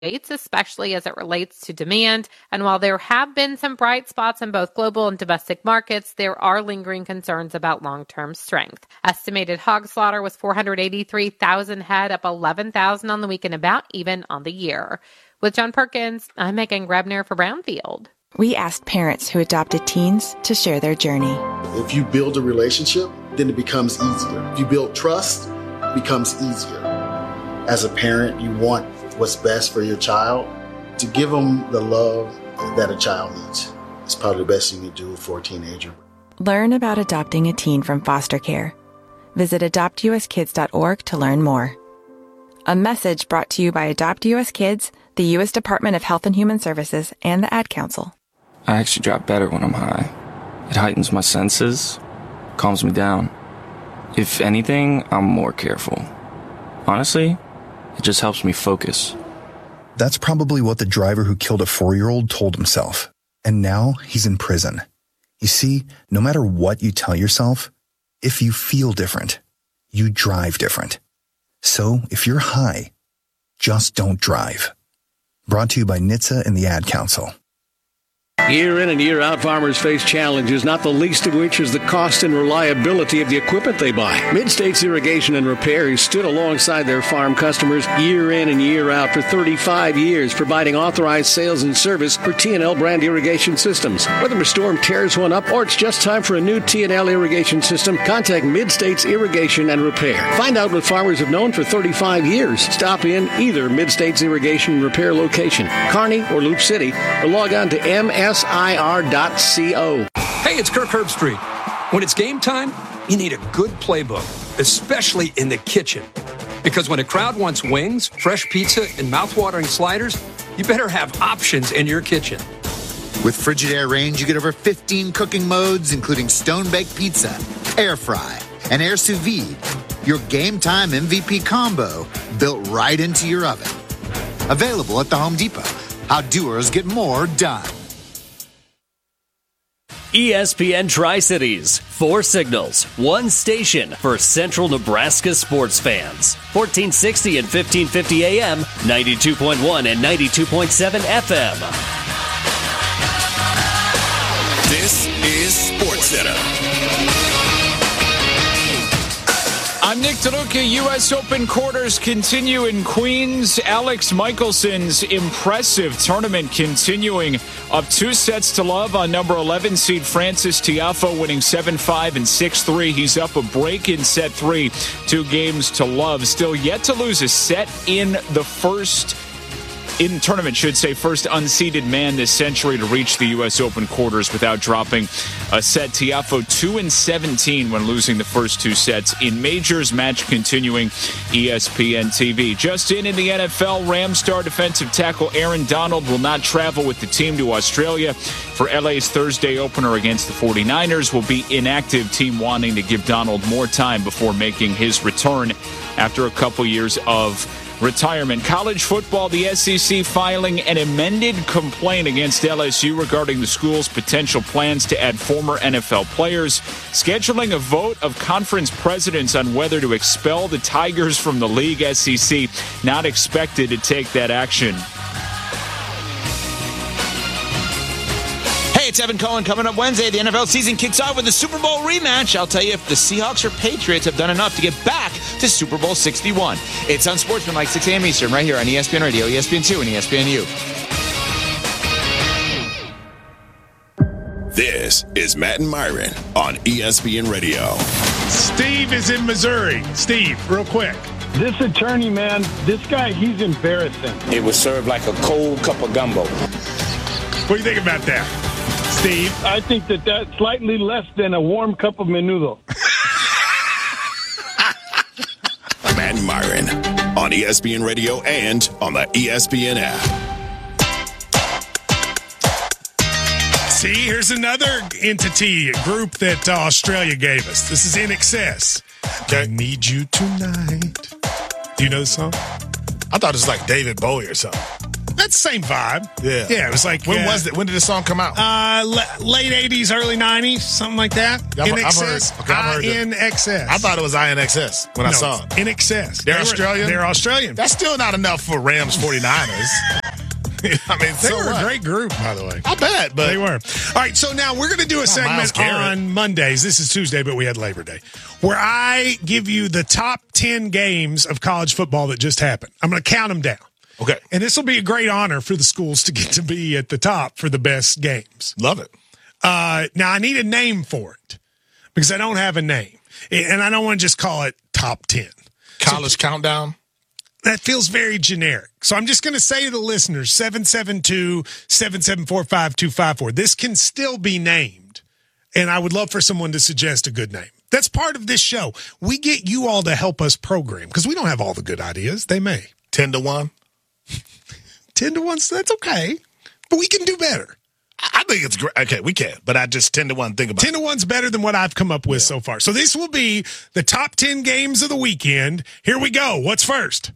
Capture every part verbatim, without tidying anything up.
especially as it relates to demand. And while there have been some bright spots in both global and domestic markets, there are lingering concerns about long-term strength. Estimated hog slaughter was four hundred eighty-three thousand head, up eleven thousand on the week and about even on the year. With John Perkins, I'm Megan Grebner for Brownfield. We asked parents who adopted teens to share their journey. If you build a relationship, then it becomes easier. If you build trust, it becomes easier. As a parent, you want what's best for your child. To give them the love that a child needs is probably the best thing you do for a teenager. Learn about adopting a teen from foster care. Visit adopt u s kids dot org to learn more. A message brought to you by Adopt U S Kids, the U S Department of Health and Human Services, and the Ad Council. I actually drop better when I'm high. It heightens my senses, calms me down. If anything, I'm more careful. Honestly, it just helps me focus. That's probably what the driver who killed a four-year-old told himself. And now he's in prison. You see, no matter what you tell yourself, if you feel different, you drive different. So if you're high, just don't drive. Brought to you by N H T S A and the Ad Council. Year in and year out, farmers face challenges, not the least of which is the cost and reliability of the equipment they buy. Mid-States Irrigation and Repair has stood alongside their farm customers year in and year out for thirty-five years, providing authorized sales and service for T and L brand irrigation systems. Whether a storm tears one up or it's just time for a new T and L irrigation system, contact Mid-States Irrigation and Repair. Find out what farmers have known for thirty-five years. Stop in either Mid-States Irrigation and Repair location, Kearney or Loop City, or log on to M S I R dot co. Hey, it's Kirk Herbstreit. When it's game time, you need a good playbook, especially in the kitchen. Because when a crowd wants wings, fresh pizza, and mouth-watering sliders, you better have options in your kitchen. With Frigidaire Range, you get over fifteen cooking modes, including stone-baked pizza, air fry, and air sous vide. Your game time M V P combo built right into your oven. Available at the Home Depot. How doers get more done. E S P N Tri-Cities, four signals, one station for Central Nebraska sports fans. fourteen sixty and fifteen fifty A M, ninety-two point one and ninety-two point seven F M. This is SportsCenter. I'm Nick DeLuca. U S Open quarters continue in Queens. Alex Michelson's impressive tournament continuing, up two sets to love on number eleven seed Frances Tiafoe, winning seven five and six three. He's up a break in set three, two games to love. Still yet to lose a set in the first in tournament, should say, first unseeded man this century to reach the U S Open quarters without dropping a set. Tiafoe two and seventeen when losing the first two sets in majors. Match continuing, E S P N T V. Just in in the N F L, Rams star defensive tackle Aaron Donald will not travel with the team to Australia for L A's Thursday opener against the forty-niners. Will be inactive, team wanting to give Donald more time before making his return after a couple years of retirement. College football, the S E C filing an amended complaint against L S U regarding the school's potential plans to add former N F L players, scheduling a vote of conference presidents on whether to expel the Tigers from the league. S E C not expected to take that action. Hey, it's Evan Cohen. Coming up Wednesday, the N F L season kicks off with the Super Bowl rematch. I'll tell you if the Seahawks or Patriots have done enough to get back to Super Bowl sixty-one. It's Unsportsmanlike, six a.m. Eastern, right here on E S P N Radio, E S P N two, and E S P N U. This is Matt and Myron on E S P N Radio. Steve is in Missouri. Steve, real quick. This attorney, man, this guy, he's embarrassing. It was served like a cold cup of gumbo. What do you think about that, Steve? I think that that's slightly less than a warm cup of menudo. Matt and Myron on E S P N Radio and on the E S P N app. See, here's another entity, group that uh, Australia gave us. This is In Excess. I Need You Tonight. Do you know the song? I thought it was like David Bowie or something. That's the same vibe. Yeah. Yeah, it was like. When uh, was it? When did the song come out? Uh, l- late eighties, early nineties, something like that. I've- In I've excess. heard- okay, I've heard I that. N X S. I thought it was I N X S when I No, saw it. In excess. They're They were- Australian? They're Australian. That's still not enough for Rams 49ers. I mean, They so were what? a great group, by the way. I bet, but They were. All right, so now we're going to do a Not Myles segment Garrett. on Mondays. This is Tuesday, but we had Labor Day, where I give you the top ten games of college football that just happened. I'm going to count them down. Okay. And this will be a great honor for the schools to get to be at the top for the best games. Love it. Uh, now, I need a name for it because I don't have a name. And I don't want to just call it top ten. College countdown. That feels very generic. So I'm just going to say to the listeners, seven seven two, seven seven four, five two five four. This can still be named, and I would love for someone to suggest a good name. That's part of this show. We get you all to help us program because we don't have all the good ideas. They may. ten to one. ten to one, so that's okay. But we can do better. I think it's great. Okay, we can, but I just ten to one think about ten to one's better than what I've come up with so far. So this will be the top ten games of the weekend. Here we go. What's first?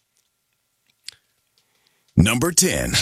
Number ten.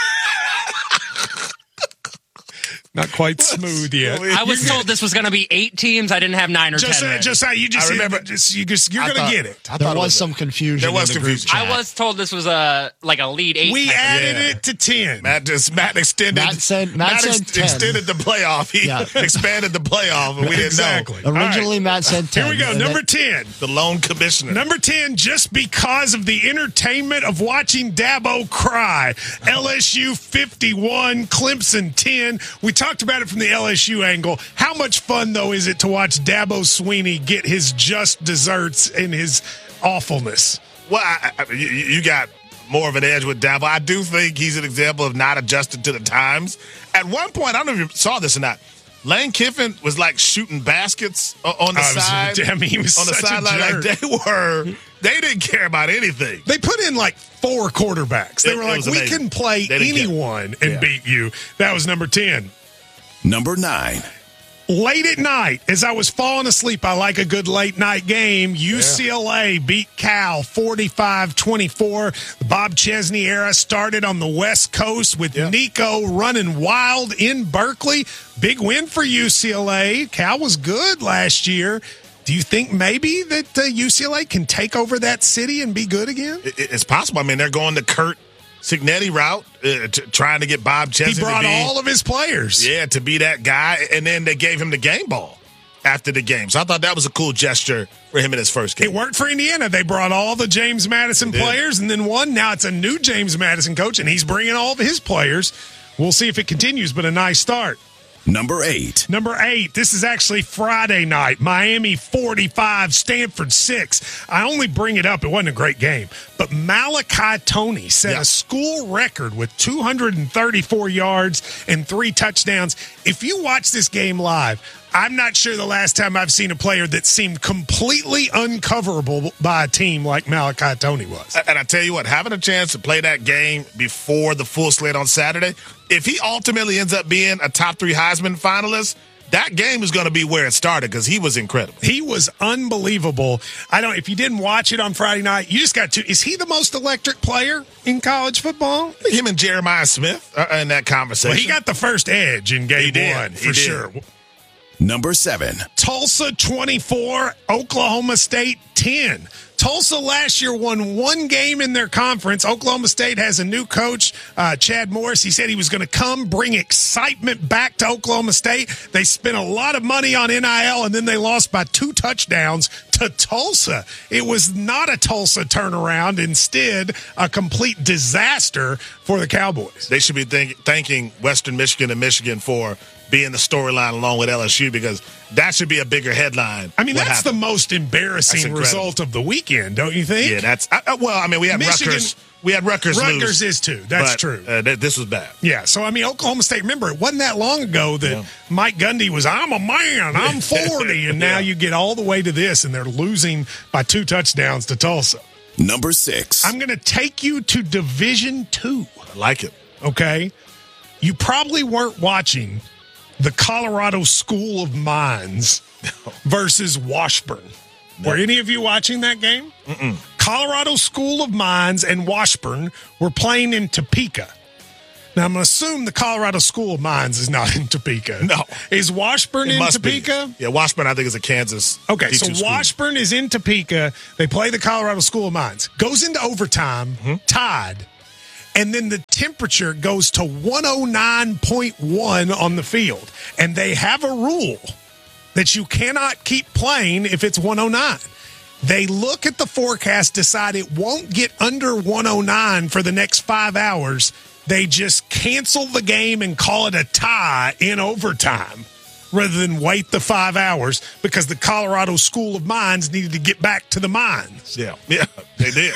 Not quite smooth yet. I was told this was going to be eight teams. I didn't have nine or Just, ten. uh, ready. just how you just I remember- just, you just you're I gonna thought- get it. I There thought it was a- some confusion. There was in the group confusion. chat. I was told this was a like a lead eight. We type of- added Yeah. it to ten. Matt just Matt extended. Matt said- Matt said ex- ten. extended the playoff. He Yeah. expanded the playoff, and we didn't Exactly. know. Originally, All Matt said ten. Here we go. and Number then- ten. The lone commissioner. Number ten, just because of the entertainment of watching Dabo cry. L S U fifty-one, Clemson ten. We talked about it from the L S U angle. How much fun, though, is it to watch Dabo Swinney get his just desserts in his awfulness? Well, I, I, you, you got more of an edge with Dabo. I do think he's an example of not adjusting to the times. At one point, I don't know if you saw this or not. Lane Kiffin was like shooting baskets o- on the I was- side. I mean, he was on the such a sideline. Like jerk. they were, they didn't care about anything. They put in like four quarterbacks. They It- were it like, was we amazing. can play They didn't care. anyone and Yeah. beat you. That was number ten. Number nine. Late at night, as I was falling asleep, I like a good late night game. U C L A beat Cal forty-five twenty-four. The Bob Chesney era started on the West Coast with Yeah. Nico running wild in Berkeley. Big win for U C L A. Cal was good last year. Do you think maybe that uh, U C L A can take over that city and be good again? It- it's possible. I mean, they're going the Kurt Signetti route, uh, t- trying to get Bob Chesney. He brought to be, all of his players. Yeah, to be that guy, and then they gave him the game ball after the game. So I thought that was a cool gesture for him in his first game. It worked for Indiana. They brought all the James Madison They did. players and then won. Now it's a new James Madison coach, and he's bringing all of his players. We'll see if it continues, but a nice start. Number eight. Number eight, this is actually Friday night. Miami forty-five, Stanford six. I only bring it up. It wasn't a great game. But Malachi Toney set Yeah. a school record with two hundred thirty-four yards and three touchdowns. If you watch this game live, I'm not sure the last time I've seen a player that seemed completely uncoverable by a team like Malachi Toney was. And I tell you what, having a chance to play that game before the full slate on Saturday, if he ultimately ends up being a top three Heisman finalist, that game is going to be where it started because he was incredible. He was unbelievable. I don't. If you didn't watch it on Friday night, you just got to. Is he the most electric player in college football? Him and Jeremiah Smith are in that conversation. Well, he got the first edge in game He did. one He for did. sure. Number seven. Tulsa twenty-four, Oklahoma State ten. Tulsa last year won one game in their conference. Oklahoma State has a new coach, uh, Chad Morris. He said he was going to come bring excitement back to Oklahoma State. They spent a lot of money on N I L, and then they lost by two touchdowns to Tulsa. It was not a Tulsa turnaround. Instead, a complete disaster for the Cowboys. They should be think, thanking Western Michigan and Michigan for being the storyline along with L S U because that should be a bigger headline. I mean, What that's happened. the most That's embarrassing incredible. result of the weekend, don't you think? Yeah, that's uh, uh, well. I mean, we had Michigan- Rutgers. We had Rutgers. Rutgers lose, is too. That's but, true. Uh, th- this was bad. Yeah, so I mean, Oklahoma State. Remember, it wasn't that long ago that Yeah. Mike Gundy was, "I'm a man, I'm forty," and now Yeah. you get all the way to this, and they're losing by two touchdowns to Tulsa. Number six. I'm going to take you to Division Two. I like it. Okay, you probably weren't watching the Colorado School of Mines versus Washburn. Were any of you watching that game? Mm-mm. Colorado School of Mines and Washburn were playing in Topeka. Now, I'm going to assume the Colorado School of Mines is not in Topeka. No. Is Washburn It in must be. Topeka? Yeah, Washburn, I think, is a Kansas. Okay, D two so school. Washburn is in Topeka. They play the Colorado School of Mines. Goes into overtime, Mm-hmm. tied, and then the temperature goes to one oh nine point one on the field. And they have a rule that you cannot keep playing if it's one oh nine. They look at the forecast, decide it won't get under one oh nine for the next five hours. They just cancel the game and call it a tie in overtime rather than wait the five hours because the Colorado School of Mines needed to get back to the mines. Yeah, yeah, they did.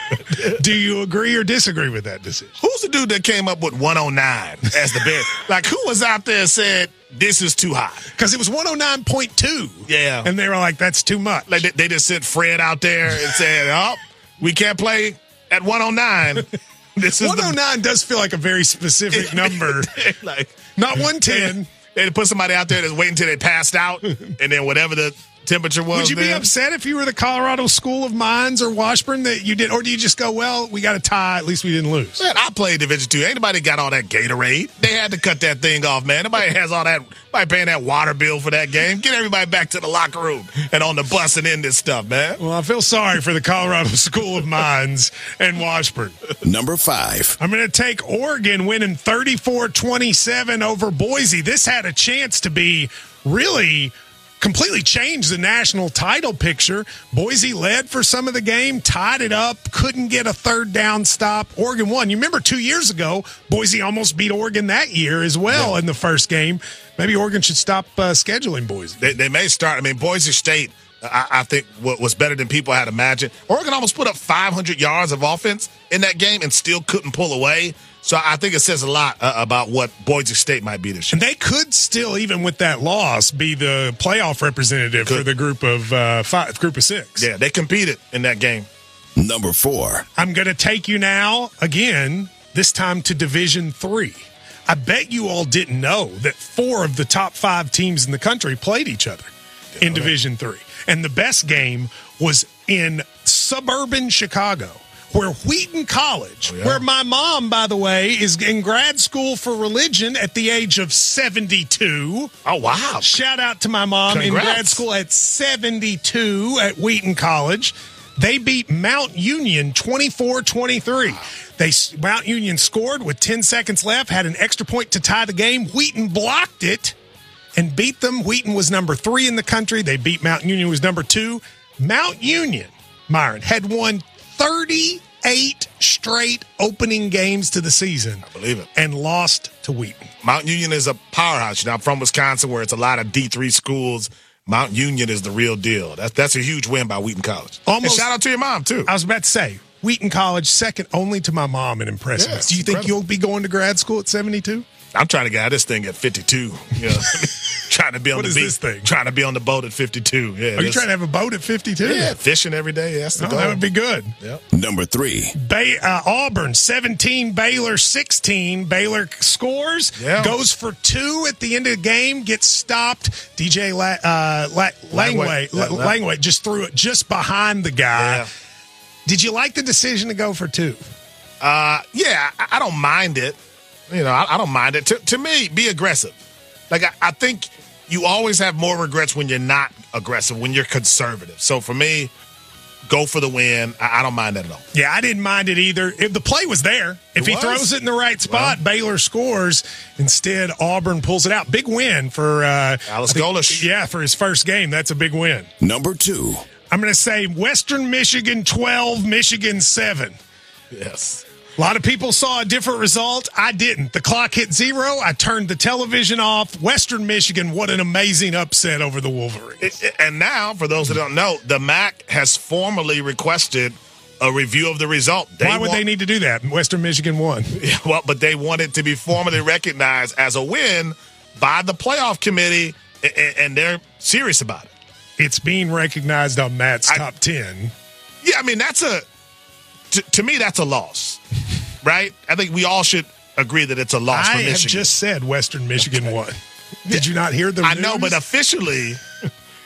Do you agree or disagree with that decision? Who's the dude that came up with one oh nine as the bear? Like, who was out there and said, this is too high? Because it was one oh nine point two. Yeah. And they were like, that's too much. Like, they, they just sent Fred out there and said, oh, we can't play at one oh nine. This is one oh nine the- does feel like a very specific number. like, Not one ten. They put somebody out there that's waiting until they passed out, and then whatever the temperature was. Would you be then. upset if you were the Colorado School of Mines or Washburn that you did, or do you just go, well, we got a tie, at least we didn't lose? Man, I played Division two. Ain't nobody got all that Gatorade. They had to cut that thing off, man. Nobody has all that, nobody paying that water bill for that game. Get everybody back to the locker room and on the bus and end this stuff, man. Well, I feel sorry for the Colorado School of Mines and Washburn. Number five. I'm going to take Oregon winning thirty-four twenty-seven over Boise. This had a chance to be really completely changed the national title picture. Boise led for some of the game, tied it up, couldn't get a third down stop. Oregon won. You remember two years ago, Boise almost beat Oregon that year as well yeah. in the first game. Maybe Oregon should stop uh, scheduling Boise. They, they may start. I mean, Boise State, I, I think, was better than people had imagined. Oregon almost put up five hundred yards of offense in that game and still couldn't pull away. So I think it says a lot uh, about what Boise State might be this year. And they could still, even with that loss, be the playoff representative for the group of uh, five, group of six. Yeah, they competed in that game. Number four. I'm going to take you now, again, this time to Division three. I bet you all didn't know that four of the top five teams in the country played each other in Division three. And the best game was in suburban Chicago, where Wheaton College, oh, yeah. where my mom, by the way, is in grad school for religion at the age of seventy-two. Oh, wow. Shout out to my mom Congrats. in grad school at seventy-two at Wheaton College. They beat Mount Union twenty-four twenty-three. Wow. They Mount Union scored with ten seconds left, had an extra point to tie the game. Wheaton blocked it and beat them. Wheaton was number three in the country. They beat Mount Union, who was number two. Mount Union, Myron, had won thirty-eight straight opening games to the season. I believe it. And lost to Wheaton. Mount Union is a powerhouse. You know, I'm from Wisconsin, where it's a lot of D three schools. Mount Union is the real deal. That's that's a huge win by Wheaton College. Almost, and shout out to your mom, too. I was about to say, Wheaton College, second only to my mom in impressiveness. Yeah, Do you think incredible. you'll be going to grad school at seventy-two? I'm trying to get out of this thing at fifty-two. You know, trying to be on What the is beach, this thing? Trying to be on the boat at fifty-two. Yeah, Are you trying to have a boat at fifty-two? Yeah, fishing every day. That's the oh, goal. that would be good. Yep. Number three. Bay, uh, Auburn, seventeen, Baylor, sixteen. Baylor scores, Yeah. goes for two at the end of the game, gets stopped. D J La, uh, La, Langway, Langway. La, Langway just threw it just behind the guy. Yeah. Did you like the decision to go for two? Uh, yeah, I, I don't mind it. You know, I, I don't mind it. To, to me, be aggressive. Like, I, I think you always have more regrets when you're not aggressive, when you're conservative. So for me, go for the win. I, I don't mind that at all. Yeah, I didn't mind it either. If the play was there, if It he was. throws it in the right spot, Well. Baylor scores. Instead, Auburn pulls it out. Big win for uh, Alice I think- Golish. Yeah, for his first game. That's a big win. Number two. I'm going to say Western Michigan twelve, Michigan seven. Yes. A lot of people saw a different result. I didn't. The clock hit zero. I turned the television off. Western Michigan, what an amazing upset over the Wolverines. It, it- and now, for those that don't know, the M A C has formally requested a review of the result. They Why would want, they need to do that? Western Michigan won. Yeah, well, but they want it to be formally recognized as a win by the playoff committee, and, and they're serious about it. It's being recognized on Matt's I- top ten. Yeah, I mean, that's a, to, to me, that's a loss, right? I think we all should agree that it's a loss I for have Michigan. just said Western Michigan won. Did you not hear the I news? know, but officially,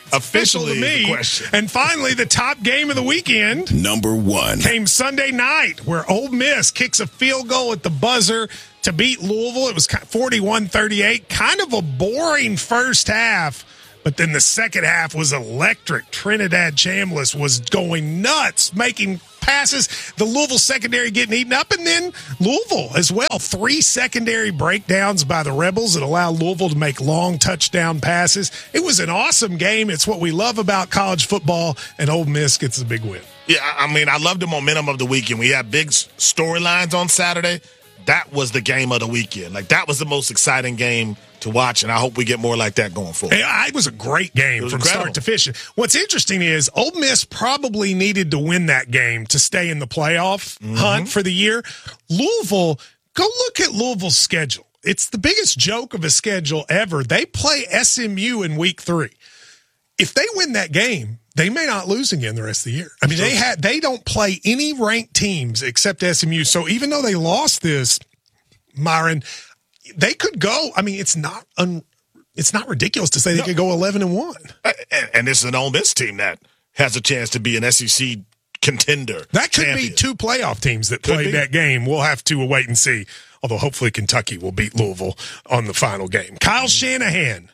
Officially, to me. And finally, the top game of the weekend. Number one. Came Sunday night, where Ole Miss kicks a field goal at the buzzer to beat Louisville. It was forty-one thirty-eight. Kind of a boring first half. But then the second half was electric. Trinidad Chambliss was going nuts, making passes. The Louisville secondary getting eaten up. And then Louisville as well. Three secondary breakdowns by the Rebels that allowed Louisville to make long touchdown passes. It was an awesome game. It's what we love about college football. And Ole Miss gets a big win. Yeah, I mean, I love the momentum of the weekend. We had big storylines on Saturday. That was the game of the weekend. Like, that was the most exciting game to watch, and I hope we get more like that going forward. It was a great game from incredible. start to finish. What's interesting is Ole Miss probably needed to win that game to stay in the playoff mm-hmm. hunt for the year. Louisville, go look at Louisville's schedule. It's the biggest joke of a schedule ever. They play S M U in week three. If they win that game, they may not lose again the rest of the year. I mean, they had they don't play any ranked teams except S M U. So even though they lost this, Myron, they could go. I mean, it's not un, it's not ridiculous to say they no. could go eleven and one. And, and this is an Ole Miss team that has a chance to be an S E C contender. That could champion. be two playoff teams that Could played be. that game. We'll have to wait and see. Although hopefully Kentucky will beat Louisville on the final game. Kyle Shanahan,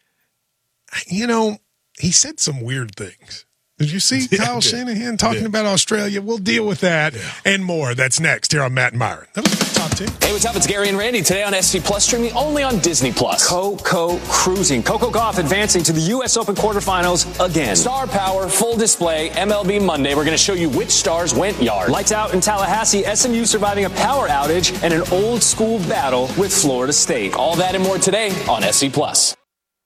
you know, he said some weird things. Did you see yeah, Kyle Shanahan talking yeah. about Australia? We'll deal with that yeah. and more. That's next here on Matt and Myron. That was the top ten. Hey, what's up? It's Gary and Randy. Today on S C Plus, streaming only on Disney Plus. Coco Cruising. Coco Gauff advancing to the U S Open quarterfinals again. Star Power, full display, M L B Monday. We're going to show you which stars went yard. Lights out in Tallahassee, S M U surviving a power outage and an old school battle with Florida State. All that and more today on S C Plus.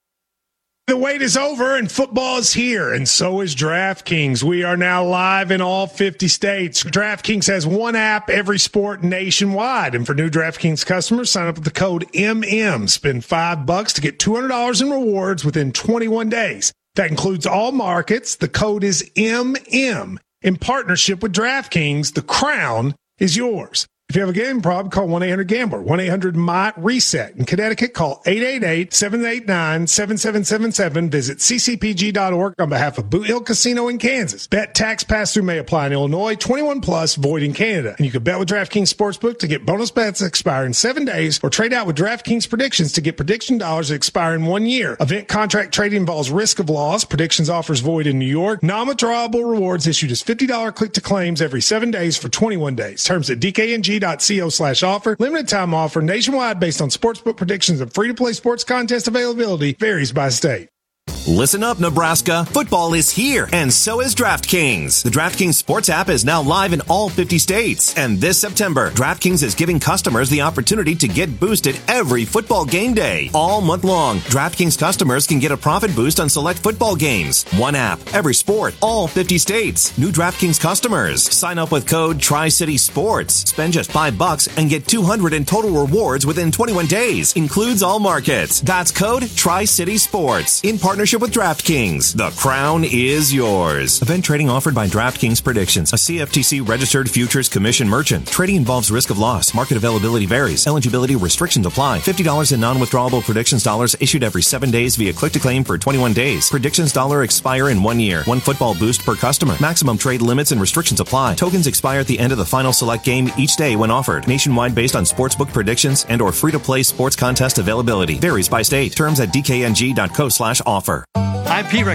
The wait is over and football is here, and so is DraftKings. We are now live in all fifty states. DraftKings has one app, every sport nationwide. And for new DraftKings customers, sign up with the code M M. Spend five bucks to get two hundred dollars in rewards within twenty-one days. That includes all markets. The code is M M. In partnership with DraftKings, the crown is yours. If you have a gambling problem, call one eight hundred gambler, one eight hundred M Y reset. In Connecticut, call eight eight eight, seven eight nine, seven seven seven seven. Visit c c p g dot org on behalf of Boot Hill Casino in Kansas. Bet tax pass-through may apply in Illinois, twenty-one plus, void in Canada. And you can bet with DraftKings Sportsbook to get bonus bets that expire in seven days or trade out with DraftKings Predictions to get prediction dollars that expire in one year. Event contract trading involves risk of loss. Predictions offers void in New York. Non-withdrawable rewards issued as fifty dollars click-to-claims every seven days for twenty-one days. Terms at d k n g dot co slash offer. Limited time offer nationwide based on sportsbook predictions and free-to-play sports contest availability varies by state. Listen up, Nebraska. Football is here, and so is DraftKings. The DraftKings Sports app is now live in all fifty states. And this September, DraftKings is giving customers the opportunity to get boosted every football game day. All month long, DraftKings customers can get a profit boost on select football games. One app, every sport, all fifty states. New DraftKings customers. Sign up with code Tri-City Sports. Spend just five bucks and get two hundred in total rewards within twenty-one days. Includes all markets. That's code Tri-City Sports. In partnership with DraftKings. The crown is yours. Event trading offered by DraftKings Predictions, a C F T C registered futures commission merchant. Trading involves risk of loss. Market availability varies. Eligibility restrictions apply. fifty dollars in non-withdrawable predictions dollars issued every seven days via click-to-claim for twenty-one days. Predictions dollar expire in one year. One football boost per customer. Maximum trade limits and restrictions apply. Tokens expire at the end of the final select game each day when offered. Nationwide based on sportsbook predictions and or free-to-play sports contest availability. Varies by state. Terms at d k n g dot co slash offer. I'm Pete